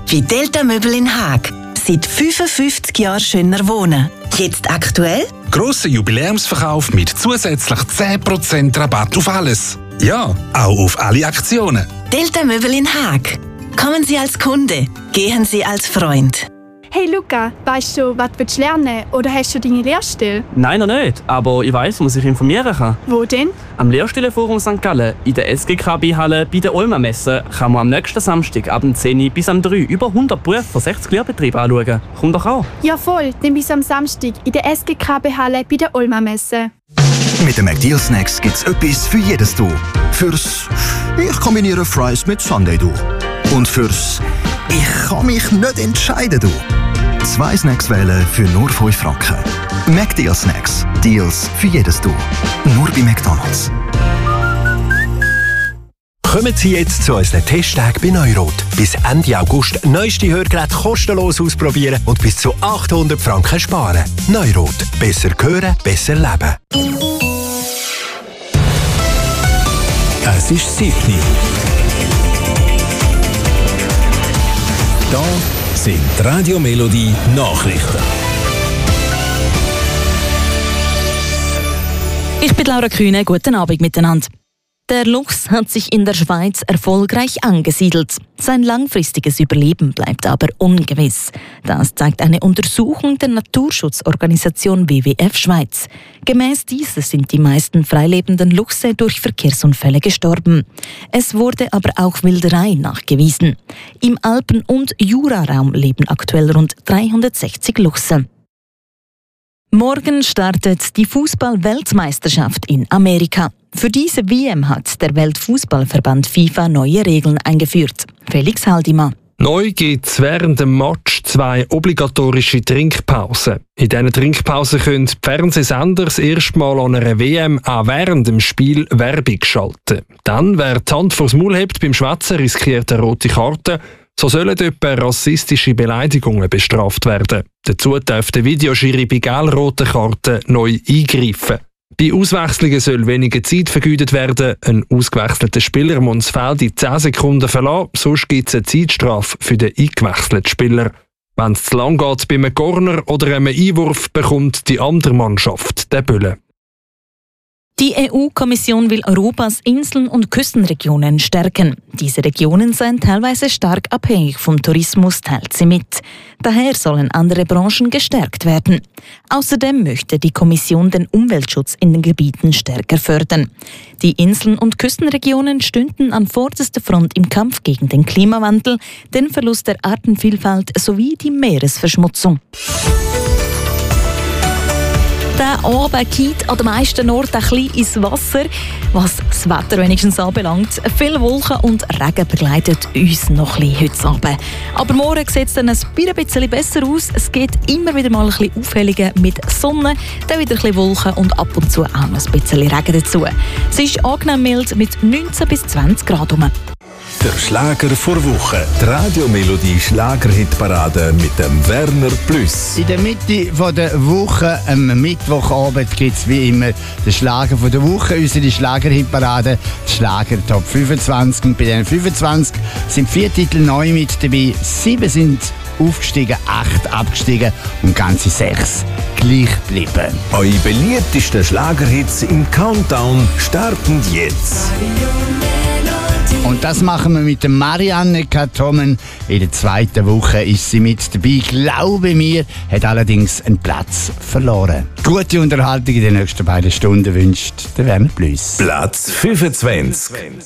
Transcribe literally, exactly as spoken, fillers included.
wie Delta Möbel in Haag. Seit fünfundfünfzig Jahren schöner wohnen. Jetzt aktuell? Grosser Jubiläumsverkauf mit zusätzlich zehn Prozent Rabatt auf alles. Ja, auch auf alle Aktionen. Delta Möbel in Haag. Kommen Sie als Kunde, gehen Sie als Freund. Hey Luca, weißt du, was du lernen willst? Oder hast du deine Lehrstelle? Nein, noch nicht. Aber ich weiss, wo man sich informieren kann. Wo denn? Am Lehrstellenforum Sankt Gallen, in der S G K B-Halle bei der Olma-Messe, kann man am nächsten Samstag ab zehn Uhr bis am drei Uhr über hundert Berufe von sechzig Lehrbetrieben anschauen. Komm doch auch. Ja voll, dann bis am Samstag in der S G K B-Halle bei der Olma-Messe. Mit den McDeal Snacks gibt's etwas für jedes Du. Fürs «Ich kombiniere Fries mit Sundae Du». Und fürs «Ich kann mich nicht entscheiden Du». Zwei Snacks wählen für nur fünf Franken. McDeal Snacks. Deals für jedes Du. Nur bei McDonald's. Kommen Sie jetzt zu unseren Testtagen bei Neurot. Bis Ende August neueste Hörgeräte kostenlos ausprobieren und bis zu achthundert Franken sparen. Neurot. Besser hören, besser leben. Es ist sieben Uhr. Da sind Radio Melodie Nachrichten. Ich bin Laura Kühne, guten Abend miteinander. Der Luchs hat sich in der Schweiz erfolgreich angesiedelt. Sein langfristiges Überleben bleibt aber ungewiss. Das zeigt eine Untersuchung der Naturschutzorganisation W W F Schweiz. Gemäss dieser sind die meisten freilebenden Luchse durch Verkehrsunfälle gestorben. Es wurde aber auch Wilderei nachgewiesen. Im Alpen- und Juraraum leben aktuell rund dreihundertsechzig Luchse. Morgen startet die Fußball-Weltmeisterschaft in Amerika. Für diese W M hat der Weltfußballverband FIFA neue Regeln eingeführt. Felix Haldimann. Neu gibt es während dem Match zwei obligatorische Trinkpausen. In diesen Trinkpausen können die Fernsehsender das erste Mal an einer W M auch während dem Spiel Werbung schalten. Dann, wer die Hand vors Maul hebt beim Schwätzen, riskiert eine rote Karte. So sollen etwa rassistische Beleidigungen bestraft werden. Dazu darf der Videoschiri bei gelb-roten Karten neu eingreifen. Bei Auswechslungen soll weniger Zeit vergeudet werden. Ein ausgewechselter Spieler muss das Feld in zehn Sekunden verlassen, sonst gibt es eine Zeitstrafe für den eingewechselten Spieler. Wenn es zu lang geht bei einem Corner oder einem Einwurf, bekommt die andere Mannschaft den Böllen. Die E U-Kommission will Europas Inseln und Küstenregionen stärken. Diese Regionen seien teilweise stark abhängig vom Tourismus, teilt sie mit. Daher sollen andere Branchen gestärkt werden. Außerdem möchte die Kommission den Umweltschutz in den Gebieten stärker fördern. Die Inseln und Küstenregionen stünden an vorderster Front im Kampf gegen den Klimawandel, den Verlust der Artenvielfalt sowie die Meeresverschmutzung. Der Abend geht an den meisten Orten ein bisschen ins Wasser, was das Wetter wenigstens anbelangt. Viele Wolken und Regen begleiten uns noch ein bisschen heute Abend. Aber morgen sieht es dann ein bisschen besser aus. Es geht immer wieder mal ein bisschen Aufhellungen mit Sonne, dann wieder ein bisschen Wolken und ab und zu auch noch ein bisschen Regen dazu. Es ist angenehm mild mit neunzehn bis zwanzig Grad rum. Der Schlager vor Woche. Die Radio Melodie Schlagerhitparade mit dem Werner Plus. In der Mitte von der Woche, am Mittwochabend, gibt es wie immer den Schlager von der Woche, unsere Schlagerhitparade, die Schlager Top fünfundzwanzig. Und bei den fünfundzwanzig sind vier Titel neu mit dabei, sieben sind aufgestiegen, acht abgestiegen und ganze sechs gleich geblieben. Eure beliebtesten Schlagerhits im Countdown starten jetzt. Und das machen wir mit der Marianne Kattomen. In der zweiten Woche ist sie mit dabei. Glaube mir, hat allerdings einen Platz verloren. Gute Unterhaltung in den nächsten beiden Stunden wünscht der Werner Plus. Platz fünfundzwanzig.